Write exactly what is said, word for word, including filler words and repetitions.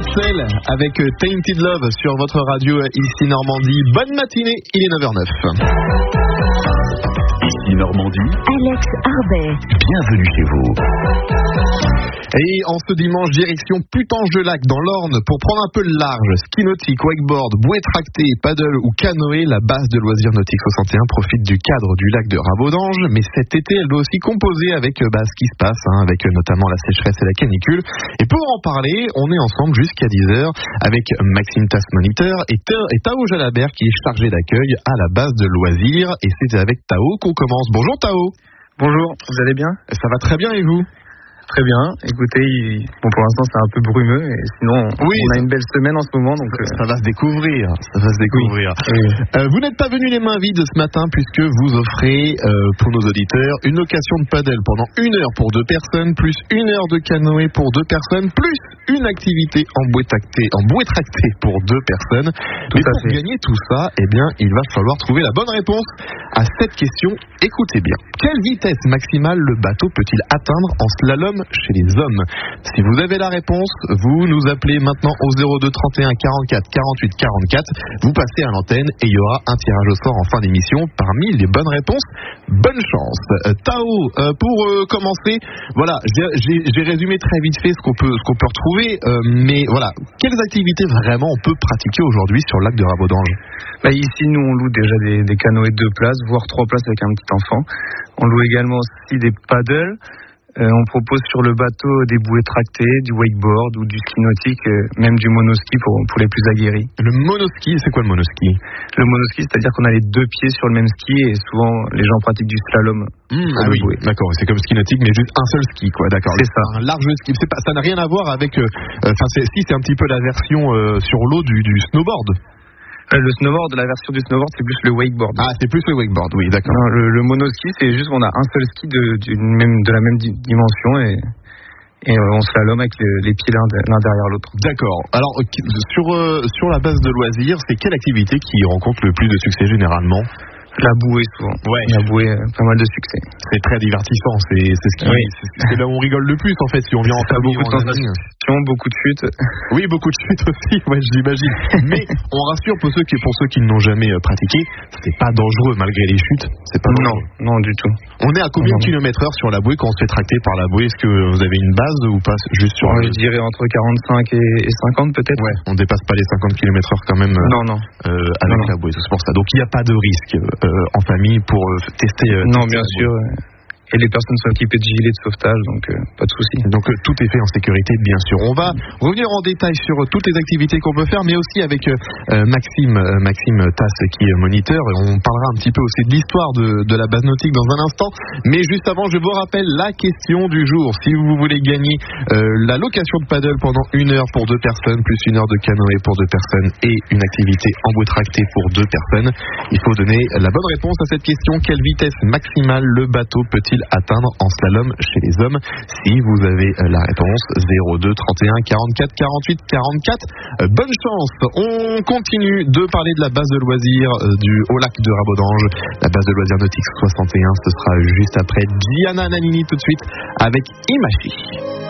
Axel avec Tainted Love sur votre radio ici Normandie. Bonne matinée, il est neuf heures zéro neuf. Ici Normandie, Alex Arbet. Bienvenue chez vous. Et en ce dimanche, direction Putange-de-Lac dans l'Orne pour prendre un peu le large. Ski nautique, wakeboard, bouée tractée, paddle ou canoë, la base de loisirs nautiques soixante et un profite du cadre du lac de Rabodange. Mais cet été, elle doit aussi composer avec bah, ce qui se passe, hein, avec notamment la sécheresse et la canicule. Et pour en parler, on est ensemble jusqu'à dix heures avec Maxime Tass, moniteur, et, et Tao Jalabert qui est chargé d'accueil à la base de loisirs. Et c'est avec Tao qu'on commence. Bonjour Tao. Bonjour, vous allez bien ? Ça va très bien et vous ? Très bien. Écoutez, il... bon, pour l'instant, c'est un peu brumeux. Et sinon, oui, on a une belle semaine en ce moment. Donc, euh... ça va se découvrir. Ça va se découvrir. Oui. Euh, vous n'êtes pas venu les mains vides ce matin puisque vous offrez, euh, pour nos auditeurs, une location de paddle pendant une heure pour deux personnes, plus une heure de canoë pour deux personnes, plus une activité en bouée tractée, en bouée tractée pour deux personnes. Tout Mais à pour fait. gagner tout ça, eh bien, il va falloir trouver la bonne réponse à cette question. Écoutez bien. Quelle vitesse maximale le bateau peut-il atteindre en slalom chez les hommes ? Si vous avez la réponse, vous nous appelez maintenant au zéro deux trente et un quarante-quatre quarante-huit quarante-quatre. Vous passez à l'antenne et il y aura un tirage au sort en fin d'émission parmi les bonnes réponses. Bonne chance. Euh, Tao, euh, pour euh, commencer, voilà, j'ai, j'ai, j'ai résumé très vite fait ce qu'on peut, ce qu'on peut retrouver, euh, mais voilà, quelles activités vraiment on peut pratiquer aujourd'hui sur le lac de Rabodange ? Bah, ici, nous, on loue déjà des, des canoës de deux places, voire trois places avec un petit enfant. On loue également aussi des paddles. Euh, on propose sur le bateau des bouées tractées, du wakeboard ou du ski nautique, euh, même du monoski pour, pour les plus aguerris. Le monoski, c'est quoi le monoski ? Le monoski, c'est-à-dire qu'on a les deux pieds sur le même ski et souvent les gens pratiquent du slalom. Mmh, ah oui, bouée. D'accord, c'est comme ski nautique mais juste un seul ski, quoi, d'accord. C'est ça. Un large ski, c'est pas, ça n'a rien à voir avec, enfin euh, si c'est un petit peu la version euh, sur l'eau du, du snowboard. Euh, le snowboard, la version du snowboard, c'est plus le wakeboard. Ah, c'est plus le wakeboard, oui, d'accord. Non, le, le monoski, c'est juste qu'on a un seul ski de, d'une même, de la même di- dimension et, et euh, on slalom avec les, les pieds l'un, de, l'un derrière l'autre. D'accord. Alors, sur, euh, sur la base de loisirs, c'est quelle activité qui rencontre le plus de succès généralement ? La bouée, souvent. Ouais. La bouée, euh, pas mal de succès. C'est très divertissant, c'est, c'est, ce qui, oui. c'est, c'est là où on rigole le plus, en fait, si on vient en Ça a famille. beaucoup de sensations, beaucoup de chutes. Oui, beaucoup de chutes aussi, ouais, j'imagine. Mais on rassure pour ceux qui, pour ceux qui ne l'ont jamais euh, pratiqué, c'est pas dangereux malgré les chutes. C'est pas dangereux. Non, non, du tout. On est à combien de kilomètres heure sur la bouée quand on se fait tracter par la bouée ? Est-ce que vous avez une base ou pas juste sur Ouais, le... je dirais entre quarante-cinq et cinquante peut-être. Ouais, on dépasse pas les cinquante kilomètres heure quand même. Euh, non, non. Euh, avec non, la bouée, c'est pour ça. Donc il n'y a pas de risque euh, en famille pour euh, tester. Euh, non, tester bien sûr. Et les personnes sont équipées de gilets de sauvetage, donc euh, pas de souci. Donc euh, tout est fait en sécurité, bien sûr. On va revenir en détail sur euh, toutes les activités qu'on peut faire, mais aussi avec euh, Maxime, euh, Maxime Tass qui est moniteur. On parlera un petit peu aussi de l'histoire de, de la base nautique dans un instant. Mais juste avant, je vous rappelle la question du jour. Si vous voulez gagner euh, la location de paddle pendant une heure pour deux personnes, plus une heure de canoë pour deux personnes et une activité en bouée tractée pour deux personnes, il faut donner la bonne réponse à cette question. Quelle vitesse maximale le bateau peut-il atteindre en slalom chez les hommes? Si vous avez la réponse, zéro deux trente et un quarante-quatre quarante-huit quarante-quatre. Euh, bonne chance. On continue de parler de la base de loisirs euh, du haut lac de Rabodange. La base de loisirs nautiques soixante et un, ce sera juste après Gianna Nannini tout de suite avec Imachi.